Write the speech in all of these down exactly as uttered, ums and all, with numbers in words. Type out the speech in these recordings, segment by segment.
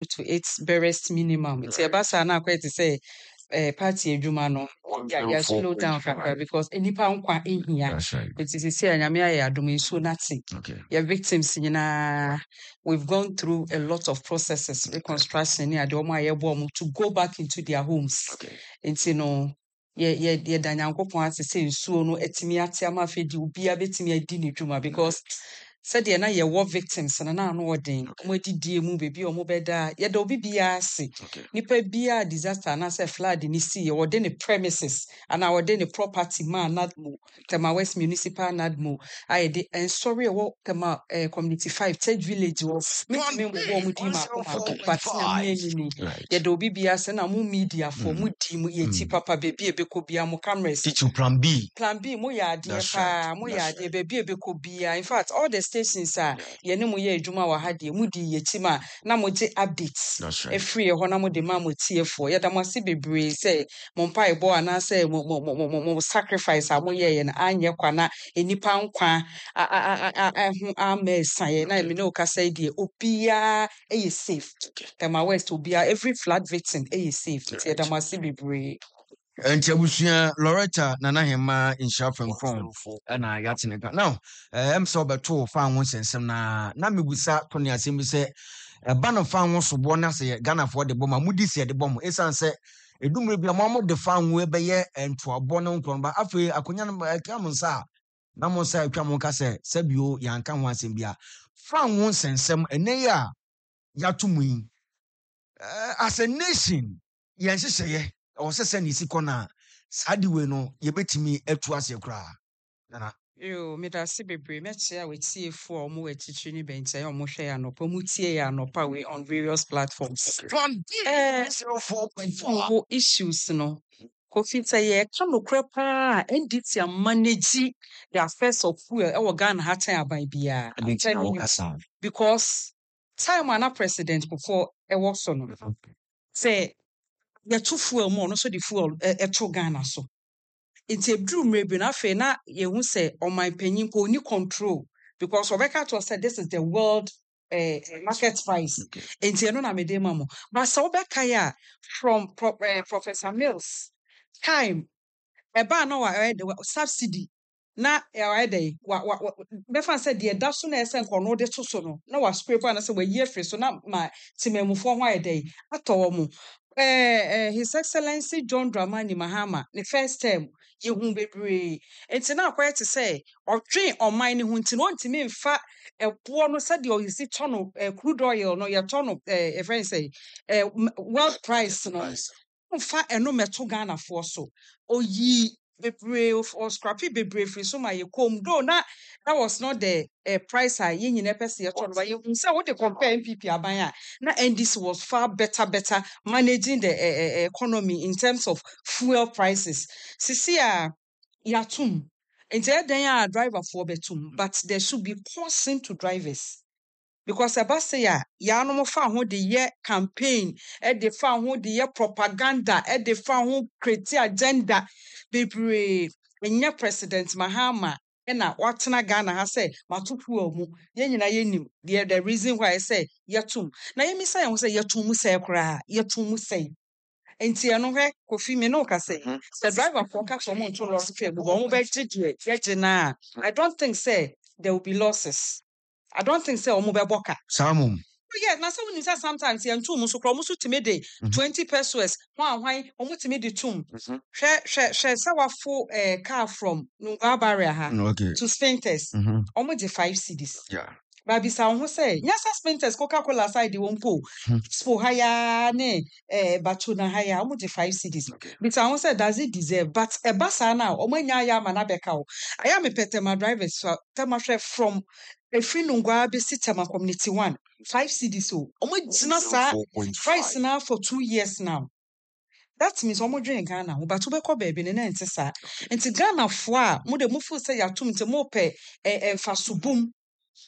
to its barest minimum. It's a basa na quite to say uh, party adwuma no yeah yeah slow down kakra because enipa nkwa ehia it is say anyame ya adom nso nothing your victims nyina we've gone through a lot of processes reconstruction ni ade omo ayebo omo to go back into their homes you know ye ye ye danyankopon ase say nsuo no etimi ate ama afedi obi abetimi adi ne dwuma because said ye na ye war victims na na no odin omo adidie mu bebi omo beda ye da obi bia ase nipa bia disaster na say flood ni see ye wode ne premises and I wode ne property man nadmo tema West Municipal nadmo I de and sorry e wo tema uh, community five third village wo me me wo mo di ma but na me ni ye da obi bia ase na mo media for mo di mu ye ti papa bebi ebeko bia mo cameras teach plan B plan B mo ya de pa mo ya de bebi ebeko bia in fact all the stations are ye ne mo ye adwuma wa ha de mo di ye ti ma na mo je updates e free ho na mo de ma mo tie for ye da mo se bebre say mo mpa ebo ana say mo mo mo mo sacrifice a mo ye ye na anye kwa na enipa nkwa a a a a hu amesan ye na me no ka say de obia e ye safe tema West obia every flood victim e ye safe tie da mo se bebre Enti abusua Loretta Nana Hema in Shafran Prom ana yatine ka now em so beto fa anwo sensem na na mebusa to ne asem bi se eba no fa anwo sobo na se Ghana for de bom amudi se de bom esan se edumre bia mo de fa anwo ebeye entoabo no nkron ba afi akonya no ka mo nsa na mo nsa atwa mo ka se sabio yanka ho asem bia fa anwo sensem ene ya yatomu yi as a nation yan hyehyeye o se se ni sikona sadiwe no yebetimi atu ase kra nana yo me da se bebre me chia we tie fo omo atichi ni benta ya omo hwe ya no pa mu tie ya no pa we on various platforms eh zero four point four wo issues no Kofi say ye ka no kra pa N D T manage the affairs of fuel e wo Ghana ha tan aban bia because time ana president before e wo so no say ye to fuel mo no so the fuel e to Ghana so it's a dream maybe na fe na ye hu say on my penyin ko ni control because Obeka to said this is the world uh, market price enti eno na me dey mamo but so Obeka ya from pro, uh, Professor Mills time e ba na wa uh, subsidy na e wa dey wa wa be fan say the da so na ese nkono de to so no na wa scrape na say wa year free so na ma timemufo ho e dey ato mo eh, uh, His Excellency John Dramani Mahama, the first term, you won't be brave. It's not quite to say, or train or mine who to want to mean fat a poor no said you see tunnel, a crude oil, no your tunnel, a friend say, a world price, no fat and no metal Ghana for so. Oh, ye be brave or scrappy be brave free so my comb do not that was not the uh, price I yin in a person but you say what they compare M P P abaya na and this was far better better managing the uh, uh, economy in terms of fuel prices sisi a yatum enti then ya driver for betum but there should be caution to drivers because abase ya ya no mo fa ho de ye campaign e de fa ho de ye propaganda e de fa ho create agenda bebre enye president Mahama e na watena Ghana ha say matupu omu ye nyina ye nim the the reason why I say yetum na ye mi say ho say yetum mu say kra yetum mu say enti eno hwe Kofi me no ka say the driver for ka so mo ntolo fe bu mo be gide ye gina I don't think say there will be losses. I don't think say omo be boka. Samum. Yeah, na so when sometimes you ntu muso kro muso timi de twenty pesos hwan hwan omo timi de tum. Hwe hwe hwe say wafo eh car from Nungwa barrier ha okay. to Sphinx. Mm-hmm. Omo de five cedis. Yeah. Ba bisa ho say nyasa Sphinx Coca-Cola side de wonpo. Spo haya ne eh batuna haya omo de five cedis. Okay. Bisa ho say does it deserve but e basa na omo nya ya ma na beka o. Aya me pete my drivers so tema hwe from Efri Nungwa be Sitama Community One, five C D so. Omo jina sa price now for two years now. That means omo dwen Ghana, but to be ko baby ne na ente sa. Enti Ghana fo a mo de mo fu say yatum te mo pe e e fa subum.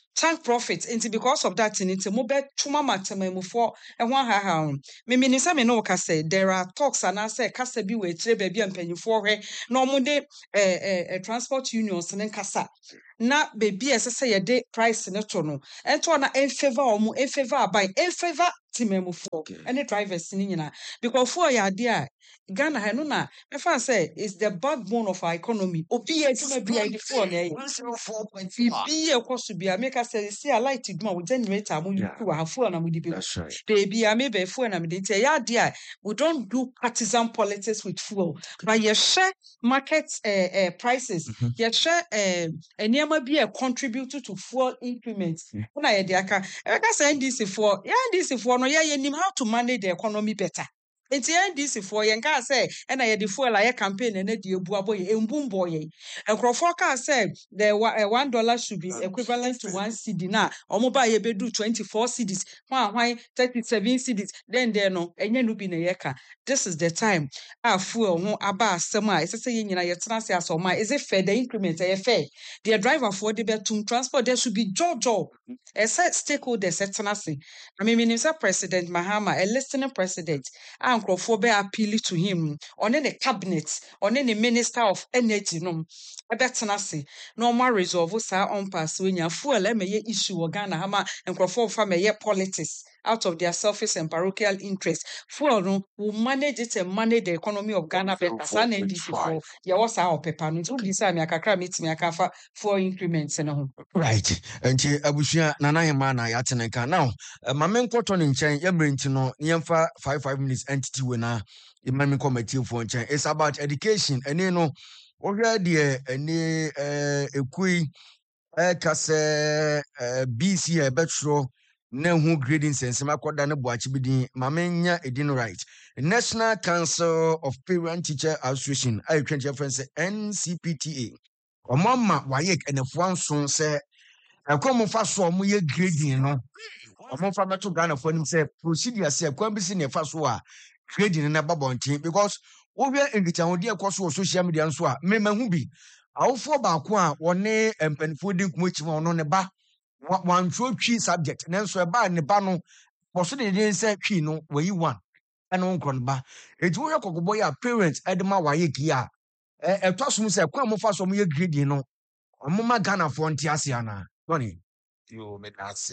tank profit into because of that in into mobe tuma matema for and one ha me minisa me no kase there are talks and I say kase bi we tire baby and penny for her no mo de eh eh transport unions and kasa na baby as say ye de price ne to no ento na en favor omo en favor buy en favor timemu for any drivers ni nyina because for ya dia Ghana ha no na me fan say is the backbone of our economy obi e tuma bi I for na one oh four point bi four. bi e koso bi make say see a light duma we generator mo you wa ha fuel na mo di be That's right. they be a me be fuel na me dey tell ya dia we don't do partisan politics with fuel but ye share market uh, uh, prices Mhm. ye share uh, enema bi e contribute to fuel increments Yeah. na ye dey aka e ka say N D C for ya N D C for no ye ye nim how to manage the economy better. Enti N D C for yen ka say e na ye the fuel a ye campaign na di ebu aboye embumbo ye enkrofo ka say the wa- eh, one dollar should be equivalent to one cedi na omo ba ye be do twenty-four cedis hwan hwan thirty-seven cedis then there no enye no bi na ye ka this is the time a fuel ho aba asem a ese say ye nyina ye tena se asoma is it fair the increment eh fair the driver for the betum transport there should be jojo ese stakeholders etena se I mean minister president Mahama a listening president a nkrofo be appeal to him on the cabinet on the minister of energy no ebetena se no more resolve sa on pass when ya fuel e meye issue wɔ Ghana ha ma nkrofo fa meye politics out of their selfish and parochial interest fuel no will manage it and manage the economy of Ghana better sa na N D C for ya wo sa opepa no nti bi sa me akakra metimi akafa for increments no ho Right. Nti abusua nana hema na ya tene ka. Now, uh, mame nkoto ne nchen yemre nti no yemfa five five minutes entity we na imami committee for nchen. It's about education. Ene no ohwe de ene eh ekui eh kase eh B C e betro na hu grading sense makoda ne boachi bidin mame nya edin right. National Council of Parent Teacher Association I twenty reference N C P T A. Omama wayek enefo anso se ekwomo fa so omo ye grading no omo fa meto Ghana fo nim say procedure say kwan bi si ne fa so a grading na babontin because wo hwe engita hodi ekoso o social media nso a me mahu bi awofo baako a wone empanifo di nkumo chi mo no ne ba wan tro twi subject nanso e ba ne ba no poso de de say twi no wayi one ɛno nkron ba etu hwe kokobo ya parents edema waye ki a eto so mu say kwan mo fa so mo ye grading no omo ma Ghana fo nti ase ana Tony. You make that say.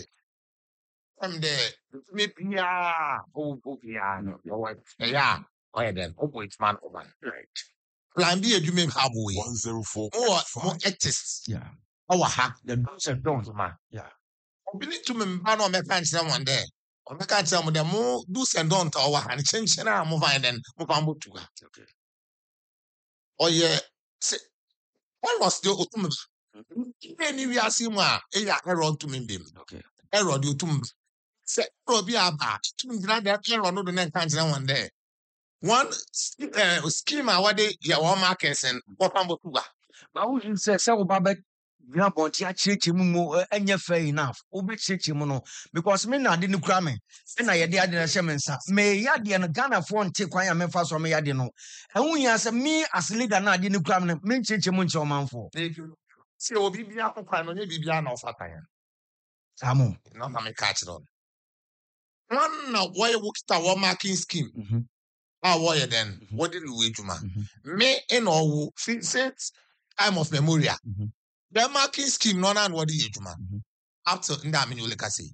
I'm there. Me yeah. Oh, oh, yeah. No, your wife. Yeah. Oh, yeah, then. Oh, it's man over. Right. Plan B, you may have way. one zero four. More, more artists. Yeah. Our ha. The do's and don'ts, man. Yeah. I believe to me, man, or me can't someone there. Or me can't tell me the more do's and don'ts our hand. Change, and I'm moving then. Move on to that. Okay. Oh, yeah. Say, what was the ultimate? Any we are seeing, eh, yeah, error to me, baby. Okay. Error, you to say, Robbie, about to me, that error, no, the next time, one day. One uh, scheme, I want your one markets and what I'm going to But who say say baba bia bonti a chichi mu mu enye fair enough. Obi chichi mu no because me na de ne kura me. E na ye de ade na hye me nsa. Me ya de no Ghana for nte kwan ya me fa so me ya de no. Ehun ya se me as leader na de ne kura me me chichi mu nche omanfo. see obi bia kwa no nye bibia na ofata ya. Samu. No na me catch it on. One na why you kita one marking scheme. Mhm. Ah why then? What did we do man? Me in all since time of memorial. Mhm. The marking scheme no na what did you do man? Mhm. Up to nda me you like say.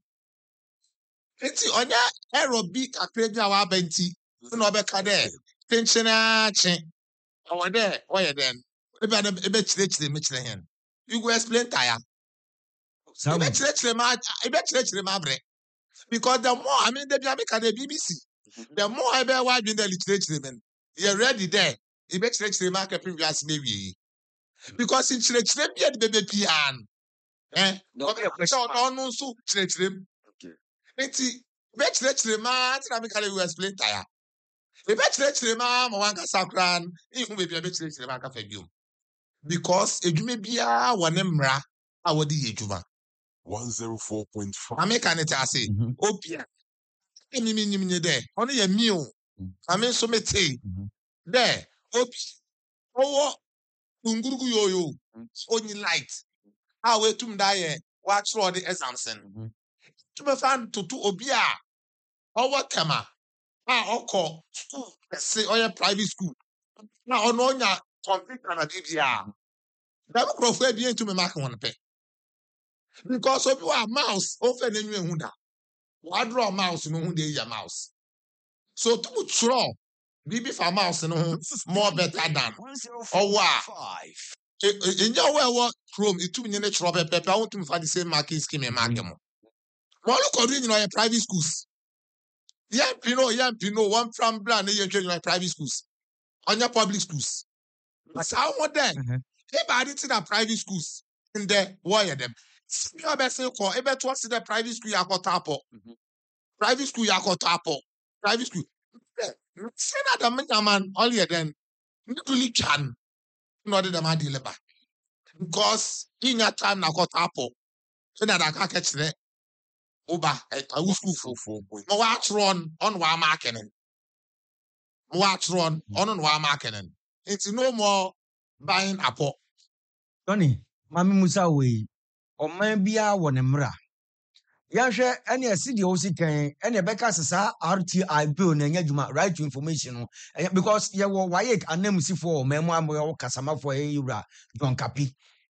Enti onya error bi kakra bi a wa benti no obeka there. Tension a chen. Our there, why then? Ebe ebe ebe chire chire me chire hen. You go explain tire. Samu. Ebe chire chire ma ebe chire chire ma bre. Because the more I mean the Biamica the B B C, the more I bear wide in the literature men. You're ready there. Ebe chire chire ma ke previous maybe. Because in chire chire be the baby pian. Eh? Okay, so no no so chire chire. Okay. Enti ebe chire chire ma tina me can you explain tire. Ebe chire chire ma mo wan ka sakran, ihu be ebe chire chire ma ka fa biom. Because edwuma bia wɔ ne mmara a wɔde yɛ edwuma one oh four point five ameka ne ta ase obia emi mi nyim nye dɛ ɔno yɛ mi o ame nso mete dɛ obi ɔwɔ ngurugu yoyo only light a wetum da yɛ watch all the exams in. To be found to two obia or what tema. Ah, oko school, say, or a private school. Now, on on your computer and a D V R. That will prefer being to me mark one pay. Because of you are mouse, often in your hunda. Why draw mouse no hunde your mouse? So to throw, maybe for mouse no more better than or what? In your way, what Chrome, it took me in a trouble paper. I want to find the same marking scheme and mark them. Well, look, you know, your private schools. Yeah, you know, yeah, you know, one from brand, you train your private schools, on your public schools. But how more then? If I didn't see the private schools in there, why are them? You are best for ever to see the private school, you are got up. Private school, you are got up. Private school. Say that the man, only then, really can, not the man deliver. Because in your time, now got up. So that I can't catch the Uber at a school for watch run on one marketing. Watch run on one marketing. It's no more buying a pot. Tony, Mami Musa we or maybe I want a mra. Yasha, any a city also can any Becca R T I bill and yajuma right to information because you were Wyatt and name see for memoir or Casama for a Ura, Don Capi.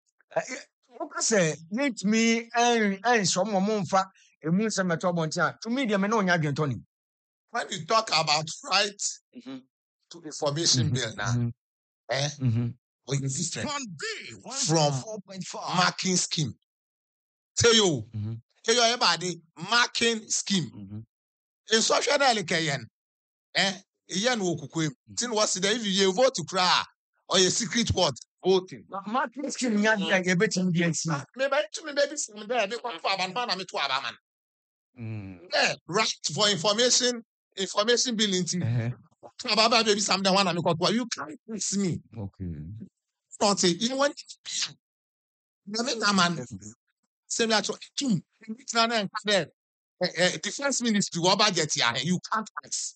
Say, let me and and some more fat a moon some metropolitan to me, the Menonia Tony. When you talk about right mm-hmm. to information mm-hmm. bill now, mm-hmm. eh? Mm-hmm. Or is different from marking scheme. Tell you, mm-hmm. tell you everybody marking scheme. Mm-hmm. In social allocation, eh? Iyan wo kukwe. Tin was the if you vote to cry or a secret word voting. Marking scheme yan ya betin D N C. Maybe to me baby some there they want for abanban me to abaman. Yeah, right for information, information billing. Ababa baby some the one I got you can't fix me. Okay. Not say you want man similar to defense ministry what budget here you can't fix.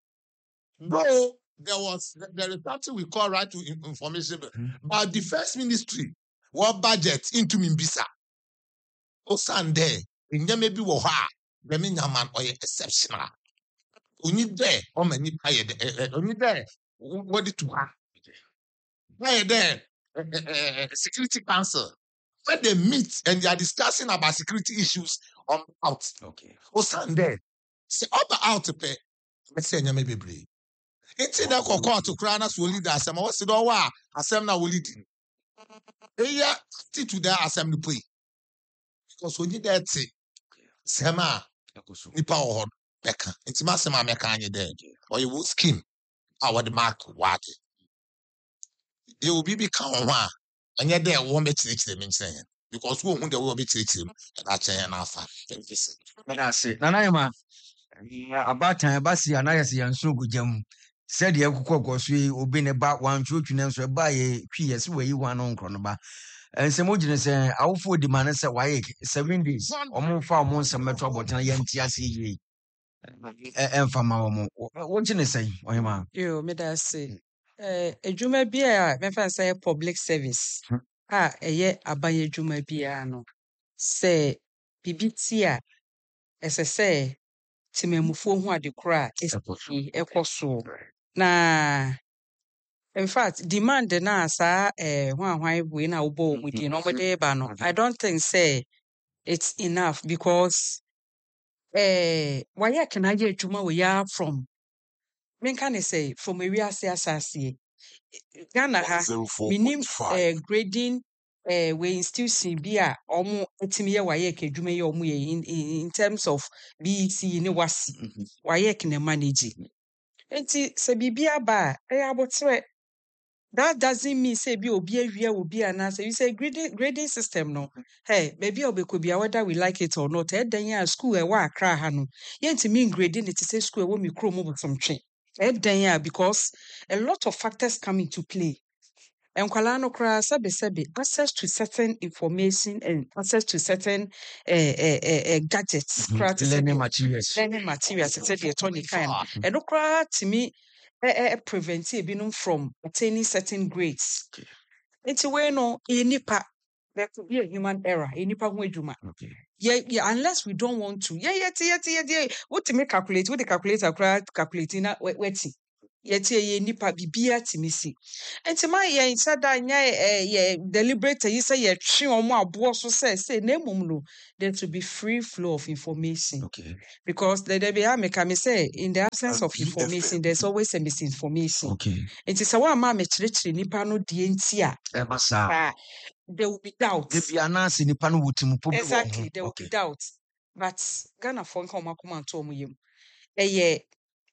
Though there was there is something we call right to information, but defense ministry what budget into Mimbisa. O Sunday in there maybe wo ha the man or exceptional. Only there or many pay only there what did to ha. Why there security council when they meet and they are discussing about security issues on out. Okay. O Sunday say up out to pay. Let's say you may be brave. It's in a court to crown us will lead us. I'm also do wa assembly will lead. Yeah, to the assembly play. Because when you there say Sema nipa ohon beka. It's masema meka anye there. Or you will scheme our the mark what. You will be become one. And yet there won't be teach them in saying because who won't will be teach them that's an alpha. That's it. Nanayama about time Basi and I see and so good jam said the Eco Sui will be about one church and answer by a P.S. where you want on Cronaba. And some more say, I'll for the man say why seven days or more far more some metropolitan Yantia and from our what you say, Oyama? You made us say. A juma be a mefa say public service. Ah, a ye abaye juma be no. Say bibitia as I say timemufo hu ade kra is ekoso. Na in fact demand na sa eh hwan hwan we na obo omudi no mode ba no. I don't think say it's enough because eh why can I get juma we are from men can say from area asase Ghana ha minim eh grading eh we institution bi a omo etimi ye waye ka dwuma ye omo ye in, in terms of B E C ne wasi waye ka na manage enti se bibia ba e abotre that doesn't mean say bi obi awia obi ana say you say grading grading system no hey maybe obekobia whether we like it or not e dan ya school e wa akra ha no ye ntimi grading it say school e wo mi kro mo bosomtwe because a lot of factors come into play. And kwala no kra sabe sabe access to certain information and access to certain uh, uh, uh, gadgets, mm-hmm. learning materials, learning materials. It's the tonic kind. And no kra to me uh, prevent binum from attaining certain grades. It's way no nipa there could be a human error. Any problem Okay. Yeah, yeah, unless we don't want to. Yeah, yeah, yeah, yeah, yeah. What to make calculate? What the calculator calculating that wetty. Yet, yeah, nipa bibia timisi. And to my yeah, inside that yeah, yeah, deliberate. You say yeah, three or more boss so say say name no. There to be free flow of information Okay. because the there be a make me say in the absence Um, of information, there's always a misinformation. Okay. It is a one man me chiri nipa no di entia. Eba sa. There will be doubts. Debi anase nipa no wutimu po bi wo ho. Exactly, there will Okay. be doubts. But Ghana for nka ọma kuma nto ọmụ yam. Eye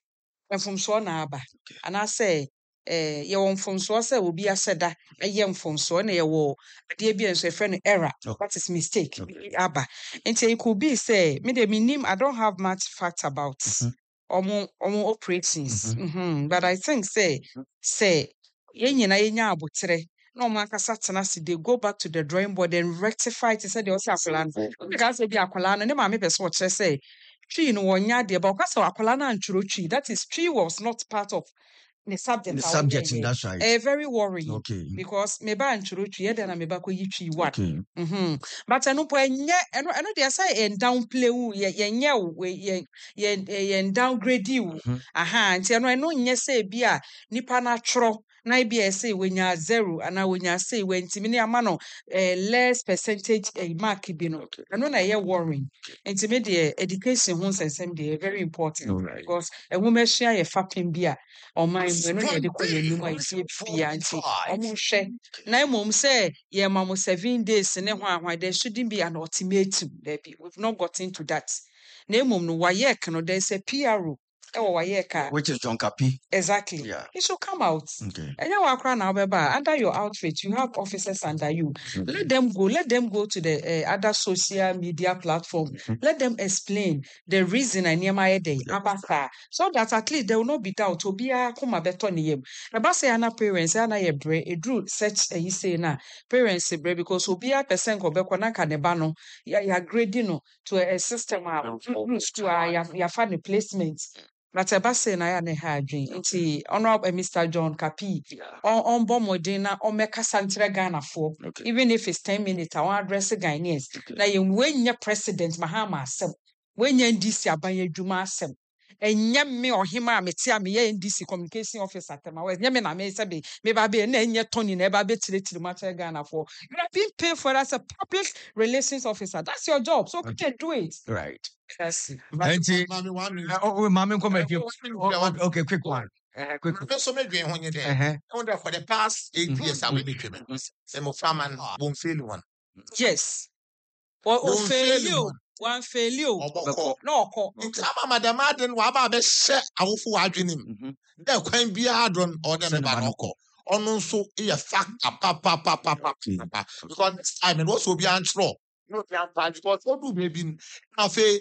mfomsoɔ na aba. Ana sɛ eh yɛwɔ mfomsoɔ sɛ obi asɛda ɛyɛ mfomsoɔ na yɛwɔ adeɛ bi a nso yɛfrɛ no error. Okay. That is mistake. Okay. Aba. Nti it could be say me de minim I don't have much fact about Mhm. ọmụ ọmụ operations. Mhm. Mhm. But I think say say yɛn nyinaa yɛnya abotere. No man kasa tena si they go back to the drawing board and rectify it. Say they also akwala no. Because say bi akwala no ne maame pese wo kyerɛ say tree no wonya de ba kasa akwala na antworo tree. That is tree was not part of the subject. The a subject, wɔyɛɛ. that's right. Eh, very worrying. Okay. Because me ba antworo tree yɛ na me ba kɔ yi tree one. Okay. Mhm. But ɛno po ɛnyɛ ɛno ɛno deɛ sɛ yɛn downplay wo yɛ yɛnyɛ wo we- yɛn yɛn yɛn downgrade wo. Mhm. Aha nti ɛno ɛno nyɛ sɛ bi a nipa na atwerɛ na bi a ɛsɛ wonya zero ana wonya say we ntimi ne ama no eh, less percentage eh, mark bi no. Ɛno na ɛyɛ worrying. Nti me deɛ education ho nsɛnsɛm deɛ very important All right. because ɛnwoma ahyia yɛ fapem bi a ɔman mu ɛno na yɛde kɔ yɛn anim a yɛsie bia nti ɔmo nhwɛ na mmom sɛ yɛma mo seven days ne ho ahwan there shouldn't be an ultimatum there be we've not gotten to that na mmom no wayɛk no there's a P R O ɛwɔ wayɛk a Which is John Kapi. exactly Yeah. it should come out Okay. ɛnyɛ wakora na wobɛba a, under your outfit you have officers under you Mhm. let them go let them go to the uh, other social media platform Mhm. let them explain the reason and nneɛma yɛ dɛn aba saa so that at least there will not be doubt obiara koma bɛtɔ ne yam ɛba sɛ ana parents ana yɛ brɛ ɛduru such ayi sei no a parents brɛ because obiara pɛ sɛ nkɔbɛkɔ na nka ne ba no yɛ- yɛagrade no to a, a system a through school a yɛaf- yɛafa ne placement but ɛba sɛ na yɛ a ne ha adwen nti honorable Mister John Kapi on ɔmbɔ mmɔden na ɔmmɛkasa nkyerɛ Ghanafoɔ Okay. even if it's ten minutes a wɔn address Ghanaians na yɛn wɔnyɛ president Mahama asɛm wɔnyɛ N D C aban adwuma asɛm ɛnyɛ me ɔhema a mete a meyɛ N D C communication officer tɛm a ɛnyɛ me na me sɛ be meba be na ɛnyɛ Tony na ɛba bɛkyerɛkyerɛ mu akyerɛ Ghanafoɔ you are being paid for as a public relations officer that's your job so you can do it. Right. Yes. Enti Mami, one minute. uh, oh, mama nko ma Eh, fi. one minute, yeah, one Okay, okay, quick one. Uh, quick. Mami, so me dwen ho nye dey. Uh-huh. I wonder for the past eight Mhm. years I will be twem. Say mo farmer won't fail one. Yes. Or or Won't fail fail you. one. One fail you. Oboko. No, ko. Nti ama madam aden wa ba be hye awofo wa adwenem. Mhm. Dɛ kwan biara do no ɔde ne Sɛ ba ne ba no no kɔ ɔno nso yɛ factor papapapapa because this time no wɔsɛ obi ankyerɛ na obi ampa because ɔdu baabi no na afei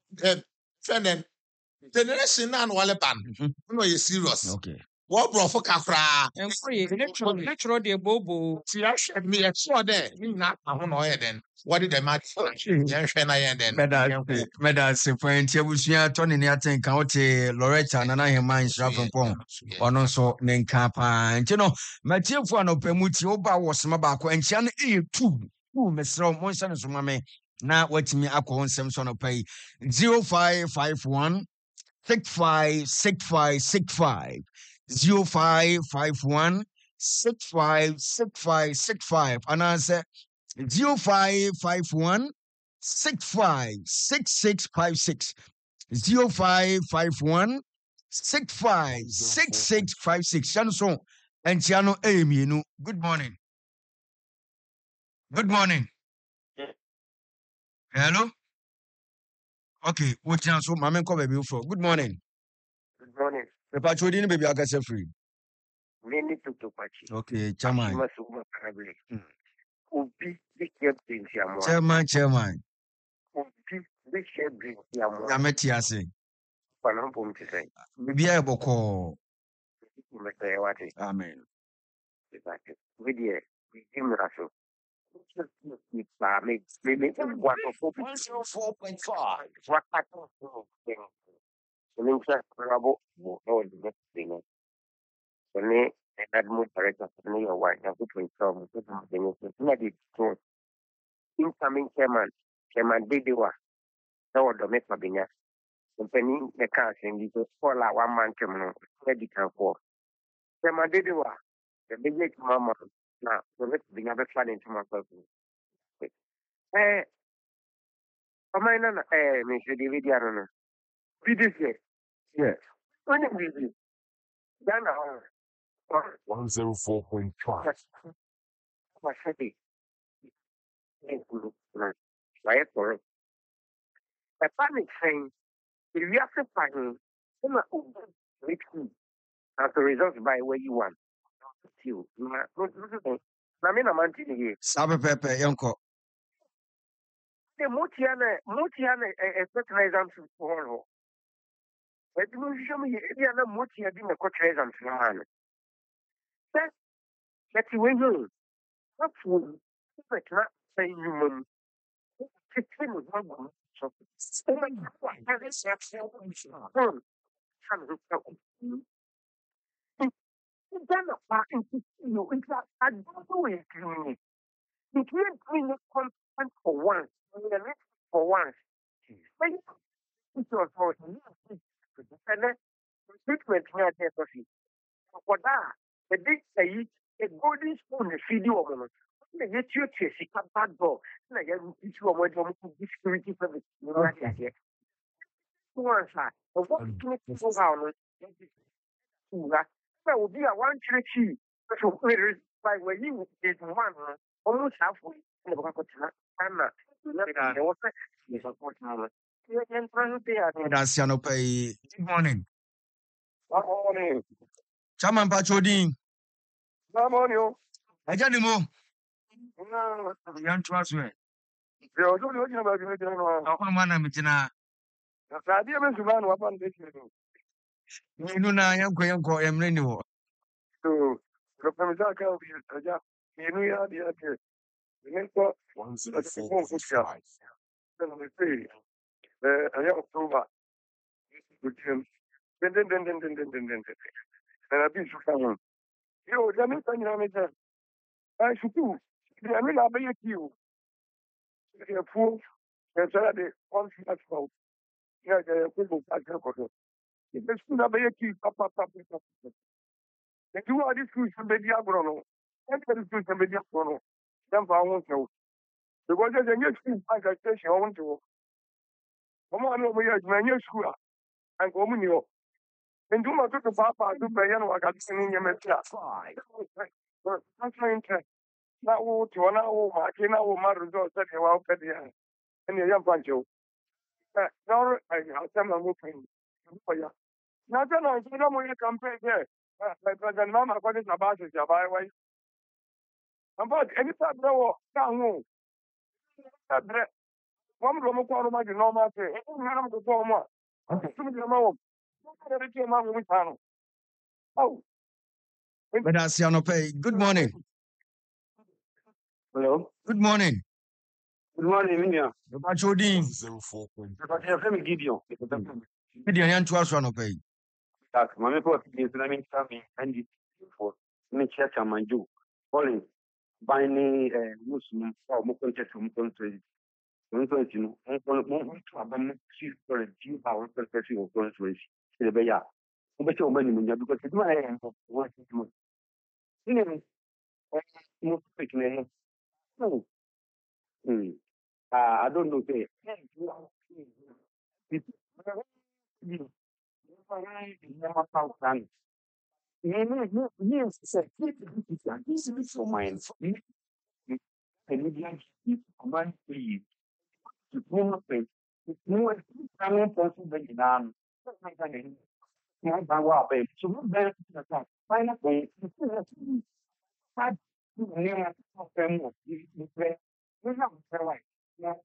ɛ fɛn dɛ generation na na wɔle ba no Mhm. na ɔyɛ serious Okay. wɔborɔfo kakraa And for you, natural, natural, the bobo. ti ahwɛ me yɛkyerɛ dɛ ne nyinaa ka ho na ɔyɛ dɛn wɔde dɛm ade yɛnhwɛ na yɛn dɛn Meda meda se point abusua Tony ne atenka wote Loretta Nana Hema Nhyira Frimpong ɔno nso ne nka paa nti no matiefo anɔpɛ mu tie woba wɔ sema baako ankyia no ɛyɛ two two mesrɛ mo nhyɛ no so ma me na watumi akɔ wo nsɛm so anɔpɛ yi zero five five one six five six five six five zero five five one six five six five six five anaasɛ zero five five one six five six six five six zero five five one six five six six five six Shan so Enchiano Emienu. Good morning. Good morning. Hello. Okay, what chance so Mamen come baby for? Good morning. Good morning. The patrolling baby Agasa free. Many to to Pachi. Okay, chairman. Masuma Karabli. Mm. Ubi, the captain, Yamon. Chairman, chairman. Ubi, the shepherd, Yamon. Yametiase. Panampum to say. Bibia boko. Mister Wati. Amen. With you, with him, Russell. Maybe one or four four point five. What I don't know. The name is Rabo, no, the next thing. The name and that more director for me, a white, I put in some, the name is not it. incoming chairman, Chairman Dedewa, no Dominic Mabinya, company the cash and you just call out one man terminal, medical for. Chairman Dedewa, the big mama, now, Dominic Mabinya, the fun into my person. Eh, a minor, eh, Mister David Yarona. Did you say? Yes. When did you? Dana, one oh four point five. my city. Right for it. The panic saying, if you have to find him, as a result by where you want. You. I mean, I'm anti here. Sabe pepe yonko. The Motiana, Motiana, a fertilizer for all. But you show me, you are not Motia being a fertilizer for man. That's the way you. That's what it's not saying human. It's him with one woman. So, then a parking to you. In fact, I don't know it. You can't bring a constant for once. For once. But it was for and then treatment here, coffee. For that, the big say a golden spoon, the video of them. They get you to see a bad dog. Like a security service. Once, I was that would be a one church. So, by where you did one almost halfway in the Bakotana. That's no pay. Good morning. Good morning. Chairman Pachodin. Good morning. I got him. No, Young trust me. you're talking about you. How man am I? I didn't run one day. You know, I am going to am renewal. So, the Pamisa can be a job. You know, the other. Remember, one that's the oh phone four for point five. then we say, uh, I have October. With him. Then, then, then, then, then, then, then, then. And I've been to someone. Yo, let me tell you, I'm a I should do. I mean, I'll be a few. They're full. They're Saturday, one flat fault. Yeah, they're full. I can't go. If the school are very key, papa, papa, papa. The two are these schools, somebody agrono. And the schools, somebody agrono. Then for one show. Because there's a new school, I can station, I want to. Come on, over here, my new school. And go in you. And do not talk to papa, do pay, and I got in your metal. I'm trying to. Now, to one hour, I can now, my results that you are out there. And you're young bunch of. Now, I have some moving for you. Now, then I said, I'm going to compare there. Like, the mama, what is about is your by way. About any time, no, no, one room of quarter might be normal. I'm going to go more. Okay, some of your mom. Oh, But that's no pay. Good morning. hello. Good morning. Good morning, Minya. Pachodin. one oh four point five. But you're from Gideon. Gideon, young trust no pay. Tak, mame po ti na min sami andi for me check amanju. Calling by ni eh muslim for mo contact mo contact. Mo contact no. Mo mo mo to abam si for you our perspective of contact. Se be ya. Mo be cho mani munya because do I am what to do. Ni ni mo speak ne. No. Hmm. Ah, I don't know say. Yes, sir. This is for mine. And we can keep command please. To pull up it. No, it's not possible to done. Not by what, babe. So, we're better to attack. Find a way. Had to name of them. We're not right. Now,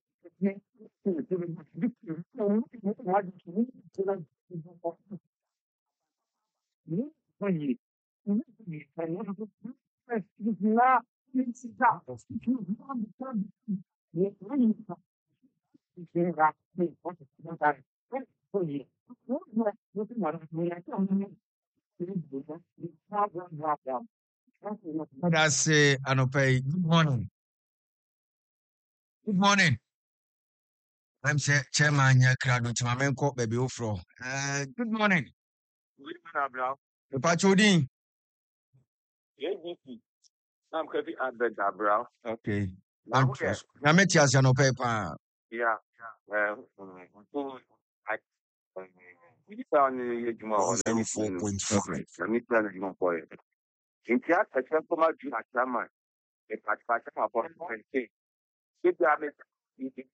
That's uh, no pay. Good morning. Good morning. I'm Chairman Yakrado Timamenko, baby Ufro. Uh, good morning. Good morning, Abraham. Pachodin. A B C. I'm Kevin Advent, Abraham. Okay. Now, I'm trust. I met you as an paper. yeah, yeah. Um, I, we found you tomorrow. zero four point five. Let me tell you for it. In case I can come out to a chairman, if I catch up about twenty, if you have it,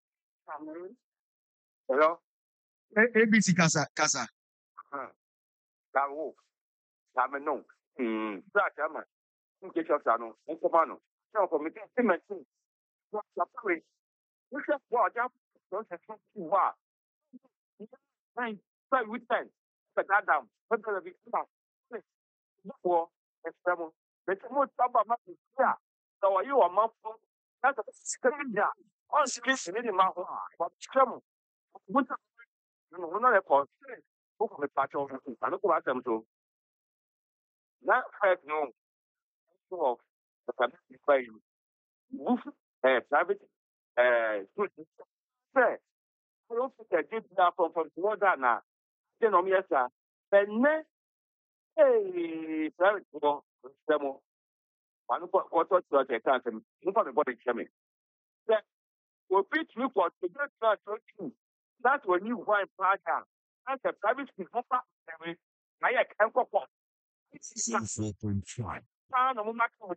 hello, A B C Casa Casa. that wolf, that man, no, hmm, that chairman, in case of Sano, and Comano, no, for me, Timothy, what's up, sorry, you should watch out, don't have to what. Nine, five weekends, but Adam, but the big before, extremo, but most about my yeah. So are you a month? That's a second year. On space in the mouth, but extremo. What no, not a call. Who can patch over? I don't want them to. Not have no. So, the family by Woof, uh, private, uh, good. Say, I don't think I did that from from what that now. Then, um, yes, sir. But ne, hey, private, no, extremo. One quarter to the country. Look at the body coming. That will pitch you for to get that to that's when you find partner. That's a private school. I can't go for zero four point five. no matter.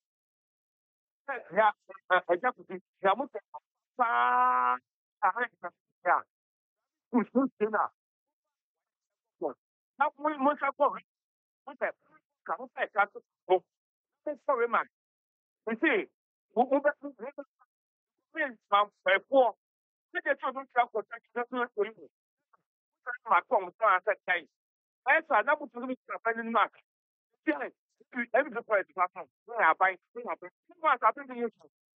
Yeah, I just think Yamu. Ah, yeah. Who's dinner? Now we must have for it. Come back. Oh, sorry, man. You see, we my poor. Look at children travel for you. My phone, so I said, hey, I said, I'm not going to be a mark. Every good place to happen. I buy, I buy. What's happening to you?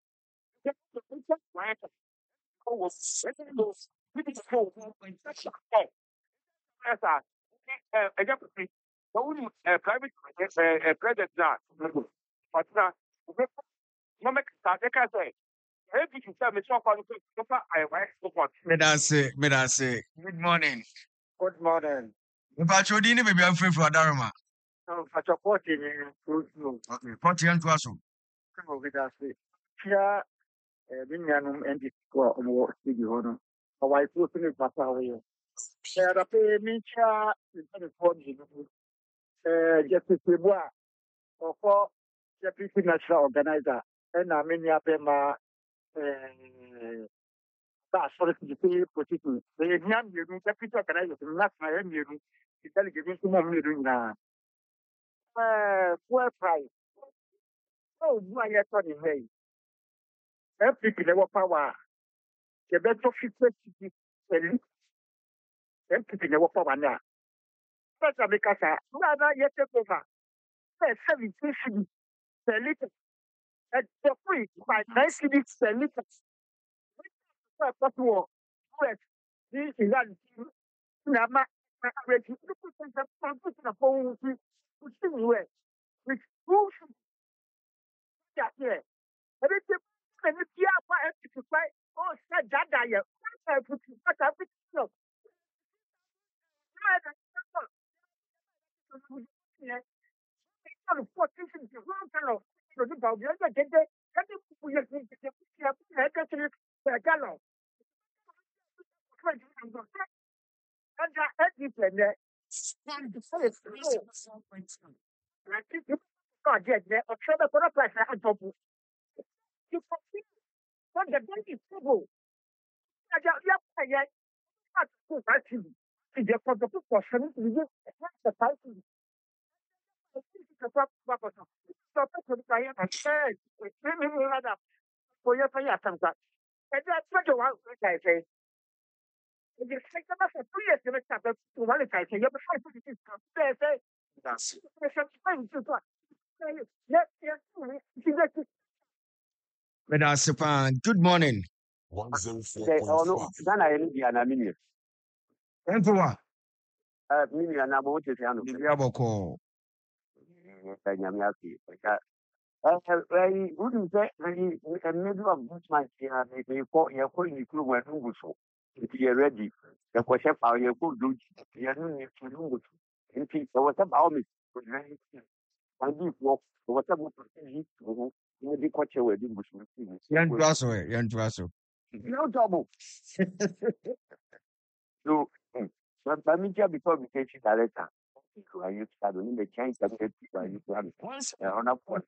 Oh, this is so. Yes, sir. I got to see. The only private credit that. But now, no make that. They can say. Every time we talk about it, I work support. Medase, Medase. Good morning. Good morning. Pachodin, baby, I'm free for Adarama. So, for supporting you, Okay. Forty and Twasso. come over with us. Here, Binyanum and the score of war studio. How I put in the papa away. There are pay me chair in the phone. Just to see what or for deputy national organizer. And I mean, Yapema. That's for the pay position. The young you deputy organizer, not my own you. The delegate to mom you doing now. Full price. Oh, my attorney, hey. Every level power. The better fifty city. Every level power now. That's a because I rather yet over. Seven cities per liter. At the free by nine cities per liter. Possible. This is that. Nama. Which who should get here? Everything and if you are for to fight, oh, said that I am. I put you back up. For your fire, and that's what you want to say. If you take them up for three years, you make that to one of you have a fight to this. That's yes, yes, Medase Pan. Good morning. one zero four Okay, oh point no, five. Ghana yɛ India na mini. And for what? Eh, mini na mo te se ano. Bibi Aboko. Eh, nyame ase. Ka Uh, I wouldn't say in the middle of this month, yeah, they call your calling the crew when you so. If you're ready, the question how you could do, you don't need to do it. If it was about me, and if what was about you, maybe what you were doing was Yan Brasso, Yan Brasso. no trouble. So, but by me, before we take it, I let her. I used to have the change of it. I used to have it on a point.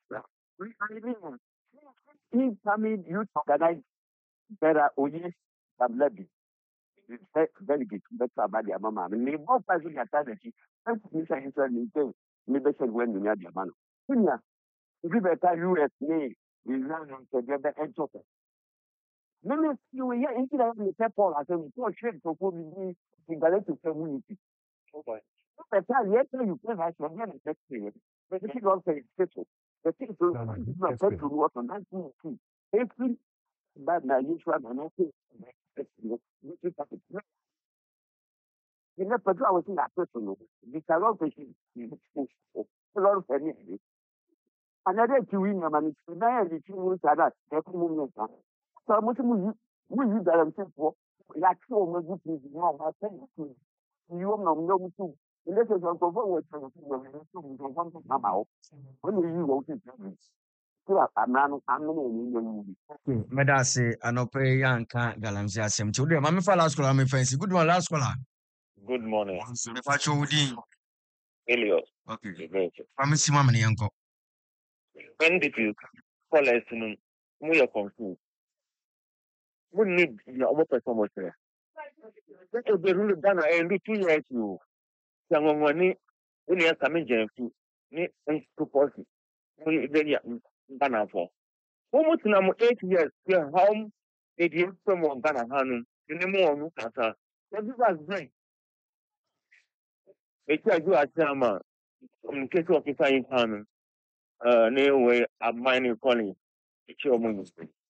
If family youth organize better, Oye, I'm levy. Delegate, better about their mama. And they both as we attend it. I'm Mister Hinton in day. Maybe said when you have your man. If you better U S me, we run together and talk. Many of you were here into the people as a report shared to put me in the community. Better, yes, you can have some next year. But if you don't say it's the thing to not to work on that. Every bad now, you try and I think you know, but I was in that person. This a lot of things. A lot of things. Another two in a man, now the two months are that. So much we use that and for like so much good things. No, I tell you, you don't know too. Unless it's on the forward from the Mama, when you go to I'm not, I'm not. Medase anope yanka galamsi asem ti. Ode mama fa last call am fancy. Good one last caller. Good morning. Me fa cho udi. Elios. Okay. Great. Mama si mama ne yanko. When did you call us in we are confused? We need your other person was there. That is the rule done and do two years you. Someone ni when you are coming to ni to policy. We then ya done for. Almost now eight years here home it is someone done hanu. You know more no kasa. That is great. It's a good chama. In case of the fine hanu. Uh, anyway, I'm mining calling. It's your money.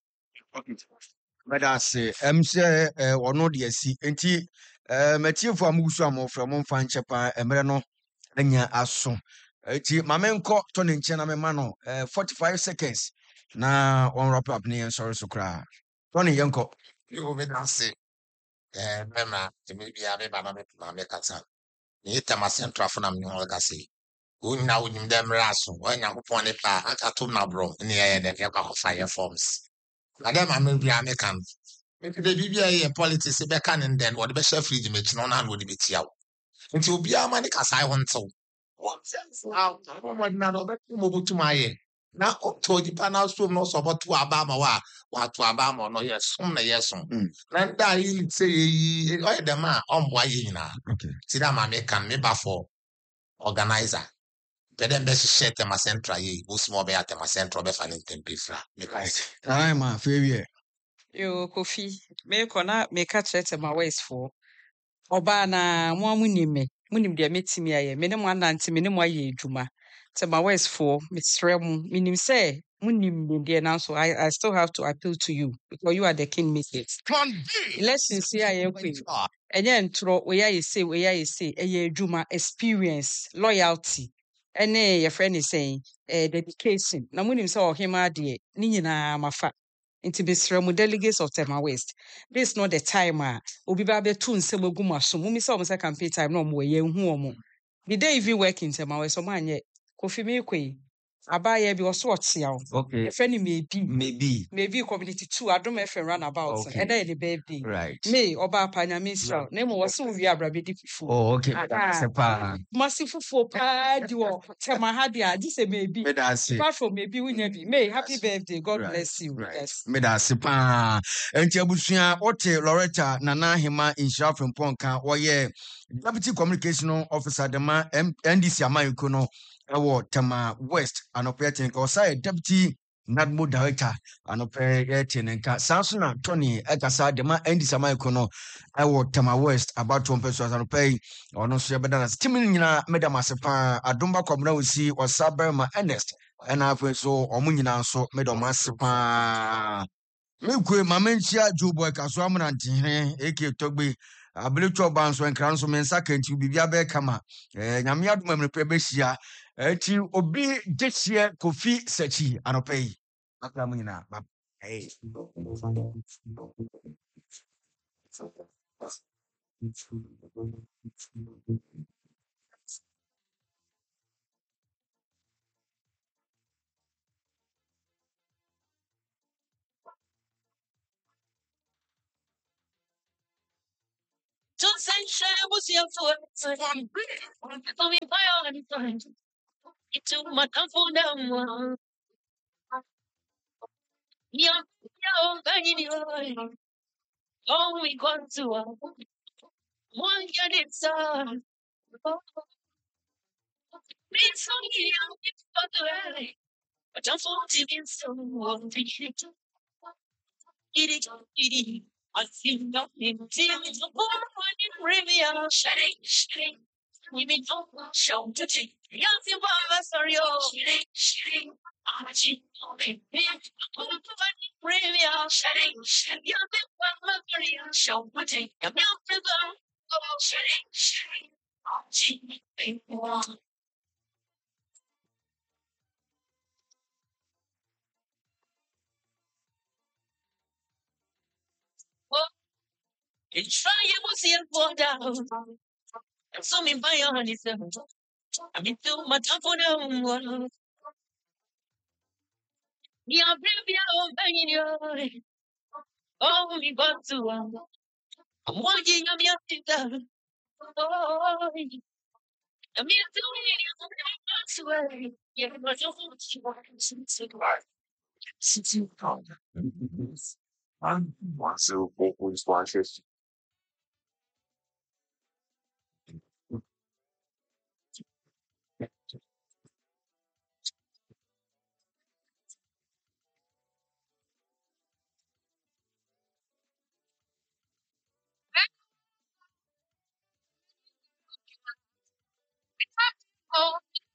Okay. Medase em se ono de asi. Enti eh matiefo amugusu amofra mo mfa nchepa emre no anya aso. Enti mamenko to ne nche na mema no eh forty-five seconds na on wrap up ne sorry so kra. To ne yenko. You will not say, eh, Mema, maybe I remember my mamma Katan. You tell my central for them, you say. Who now in them rasso, when you upon a pa, I got to now, bro, near the fire forms. Madam, I may be American. Maybe the B B A politics, a becan and then what the best free image, no one would be tiao. Until be a money as I want to. What's out? I want not move to my ear. Now, to the panel swim no so about to Abama, what to Abama, no, yes, some yes, and I say, oh, the man on why Okay. see that my can me for organizer. Then best share tema central ye, who small be at tema central be fan in tempifra. Right. Ai ma fewie. Yo, Kofi, me kona me catch it my ways for. Oba na mo amunime, munim de metimi aye, me ne mo anante me ne mo aye adwuma. Te my ways for, me srem, minim say, munim de na so I I still have to appeal to you because you are the king makers. Elections here aye queen. Enye ntro we aye say we aye say aye adwuma experience, loyalty. Ene your friend is saying eh dedication. Na munim say ohema de ni nyina mafa. Into Bisremu delegates of Tema West. This is not the time. Ah, Obi Babe tun sebo gumaso. Mumi sa omo campaign time no mo ye hu omo. The day even work in Tema West, so man ye Kofi me kwe. Abaye bi oso otia. Okay. A friend maybe Maybe. maybe community two. I don't know run about. Okay. And then the baby. Right. Me oba panya minstrel. Name was so we are brabedi fufu. Oh, okay. Ah, Sepa. Massive fufu pa diwo. Tema hadia. This a maybe. Medase. Apart from maybe we never. May happy birthday. God Right, bless you. Right. Yes. Medase pa. Enti abusua ote Loretta Nana Hema Insha Fremponka oye Deputy Communication Officer dema N D C Amayuko no ewo Tema West anopetin ko say Deputy Nadmo Director anope yetinenka Sansuna Tony ekasa dema N D C Amayuko no ewo Tema West about one person anope ono so yebeda stimin nyina medama sepa adomba kwamna osi Osaberma Ernest and after so omunyina so medama sepa Mekwe mamenchia Joboy kaso amunanti he eke togbe abelecho banso enkran so mensa kanti bibia be kama eh nyame aduma mrepe behia Eti obi jesie Kofi Sechi anopei. Akra mu nyina. Ba. Hey. Don't say shame was your foot. Don't be by all the time. It took my comfort down. Yeah, yeah, banging you. Oh, we got to one get it, sir. It's only young, it's got the way. But I'm forty minutes so It is, it is. I feel nothing till it's a woman in Riviera. Shutting, shutting. We may not show to take. Yes, you are sorry. Shutting, shutting. I'm a cheap. Okay, I'm a Riviera. Shutting, shutting. Yes, you are sorry. Show to take. I'm not prison. Oh, shutting, shutting. I'm cheap. It's try you will see it fall down. So me buy on this. I mean, too much for them. You are brave, you are banging your. Oh, we got to. I'm walking on your sister. Oh, I'm here to win. Yeah, but you're since you called. I'm one so vocal sponsors. Oh,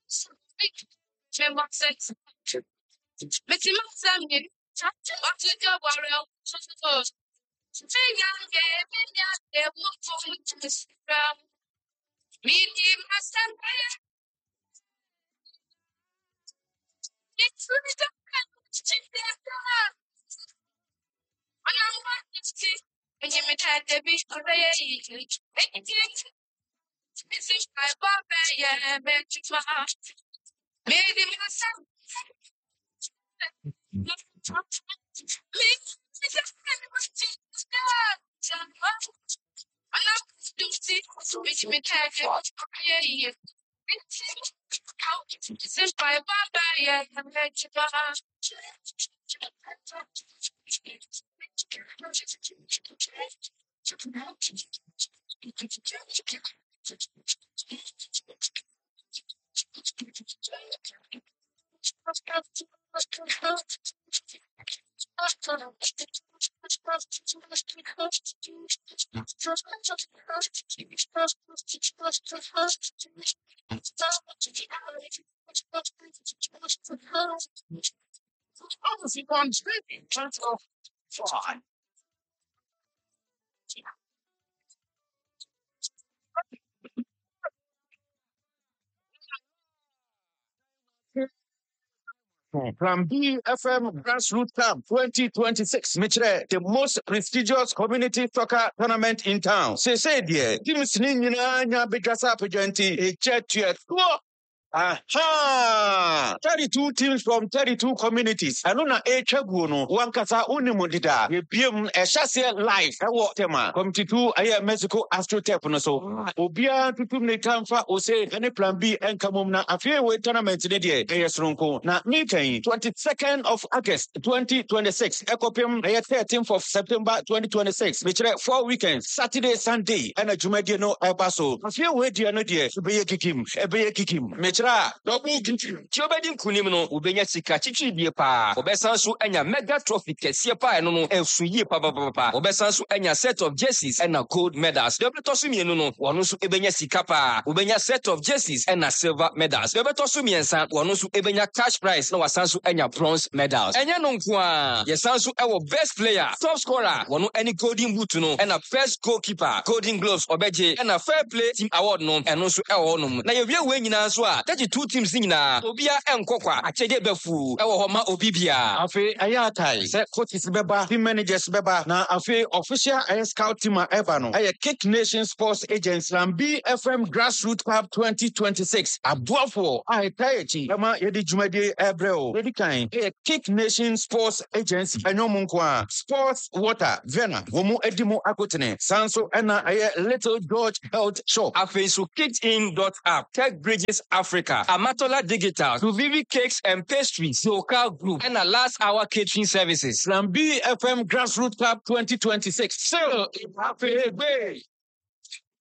six. Missy Maxam, what's the job? Well, say young, they won't fall to this ground. Me, my son, it's the I know what it's and you may try to be already. This is my barbarian, but it's my heart. Maybe my son. Me, it's a friend of I know to see which me tag yeah. This is my barbarian, but it's my heart. Obviously, one street. Let's go. Fine. Plan B F M Grassroots Camp twenty twenty-six. Michre, the most prestigious community soccer tournament in town. Say, say, dear, teams Nina, Bigasa Pagenti, a chat to Aha! thirty-two teams from thirty-two communities. I know na e chagu no one kasa unimodida. Ye biem e shase live. E wo tema. Committee two aye Mexico Astrotep no so. Obia tutum ne kamfa o say any plan B enkamum na afie we tournament ne de e yesronko. Na meeting twenty-second of August twenty twenty-six. Ekopim aye thirteenth of September twenty twenty-six. Michre four weekends, Saturday, Sunday, and a Jumadi no ebaso. Afie we dia no de be kikim, e be kikim. Michre double kinchi tiobedi nkunim no ubenya sika chichi die pa obesan so anya mega trophy kese pa eno no esuye pa pa pa pa obesan so anya set of jerseys and gold medals de betoso mienu no wono so ebenya sika pa ubenya set of jerseys and silver medals de betoso miensa wono so ebenya cash prize na wasan so anya bronze medals enye no nko a yesan so ewo best player top scorer wono any golden boot no and a first goalkeeper golden gloves obeje and a fair play team award no eno so ewo no na yewie we nyina so a thirty-two teams ni nyinaa obia enkokwa akyede befu ewo ho ma obibia afi ayatai se coaches beba team managers beba na afi official air scout team a eba no aye Kick Nation Sports Agents Lambi F M Grassroots Cup twenty twenty-six abuafo aye tayechi ema yedi jumade ebreo yedi kan aye Kick Nation Sports Agency enyomunkwa Sports Water Vena womu edimo akotene sanso ena aye Little George Health Shop afensu kicked in dot app Tech Bridges Africa Amatola Digital Suvivi Cakes and Pastries Local Group and a last hour catering services Lambi F M Grassroots Cup twenty twenty-six still in half a way.